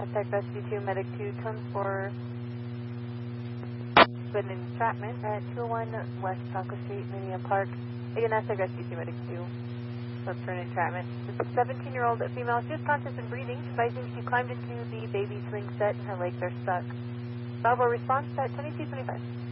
Aztec Rescue 2, Medic 2, tone for been entrapment at 201 West Saco Street, Minion Park. Again, Aztec Rescue 2, Medic 2, for an entrapment. This is a 17-year-old female. She is conscious and breathing. Advising she climbed into the baby swing set and her legs are stuck. Bravo response at 2225.